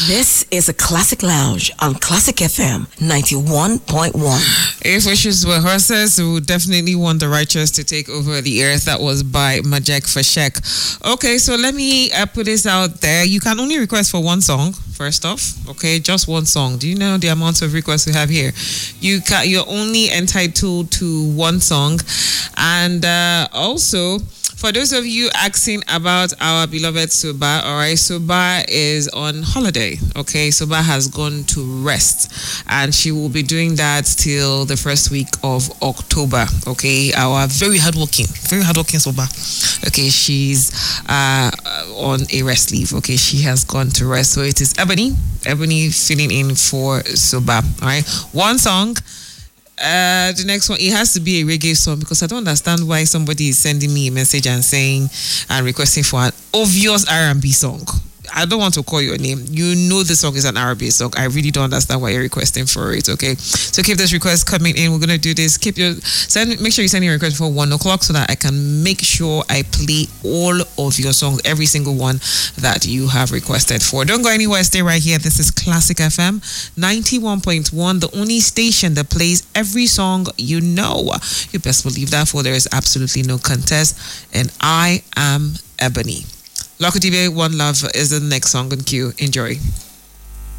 This is a Classic Lounge on Classic FM 91.1. If wishes were horses, we would definitely want the righteous to take over the earth. That was by Majek Fashek. Okay, so let me put this out there. You can only request for one song, first off. Okay, just one song. Do you know the amount of requests we have here? You're only entitled to one song. And also, for those of you asking about our beloved Soba, all right, Soba is on holiday, okay? Soba has gone to rest, and she will be doing that till the first week of October, okay? Our very hardworking Soba, okay? She's on a rest leave, okay? She has gone to rest, so it is Ebony filling in for Soba, all right? One song. The next one, it has to be a reggae song because I don't understand why somebody is sending me a message and saying and requesting for an obvious R&B song. I don't want to call your name. You know the song is an R&B song. I really don't understand why you're requesting for it, okay? So keep this request coming in. We're going to do this. Make sure you send your request for 1 o'clock so that I can make sure I play all of your songs, every single one that you have requested for. Don't go anywhere. Stay right here. This is Classic FM 91.1, the only station that plays every song you know. You best believe that, for there is absolutely no contest. And I am Ebony. Loco TV, One Love is the next song on cue. Enjoy.